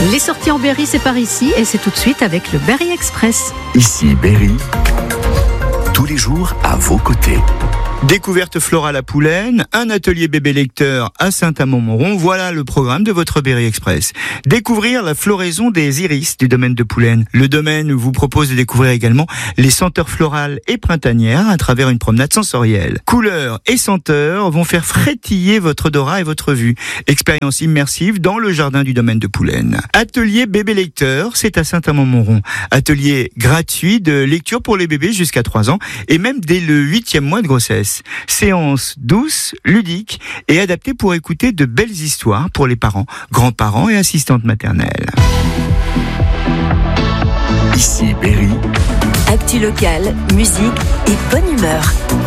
Les sorties en Berry, c'est par ici et c'est tout de suite avec le Berry Express. Ici Berry, tous les jours à vos côtés. Découverte florale à Poulaine, un atelier bébé lecteur à Saint-Amand-Montrond, voilà le programme de votre Berry Express. Découvrir la floraison des iris du domaine de Poulaine. Le domaine vous propose de découvrir également les senteurs florales et printanières à travers une promenade sensorielle. Couleurs et senteurs vont faire frétiller votre odorat et votre vue. Expérience immersive dans le jardin du domaine de Poulaine. Atelier bébé lecteur, c'est à Saint-Amand-Montrond. Atelier gratuit de lecture pour les bébés jusqu'à 3 ans et même dès le 8e mois de grossesse. Séance douce, ludique et adaptée pour écouter de belles histoires pour les parents, grands-parents et assistantes maternelles. Ici Berry. Actu locale, musique et bonne humeur.